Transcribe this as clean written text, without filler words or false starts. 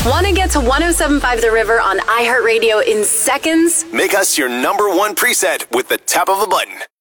Want to get to 107.5 The River on iHeartRadio in seconds? Make us your number one preset with the tap of a button.